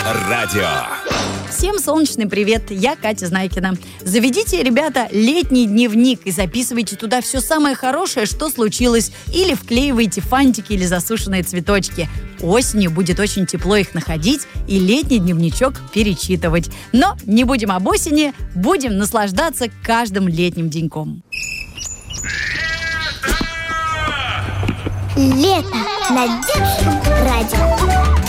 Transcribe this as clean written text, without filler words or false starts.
радио. Всем солнечный привет, я Катя Знайкина. Заведите, ребята, летний дневник и записывайте туда все самое хорошее, что случилось, или вклеивайте фантики или засушенные цветочки. Осенью будет очень тепло их находить и летний дневничок перечитывать. Но не будем об осени, будем наслаждаться каждым летним деньком. Лето на Детском радио.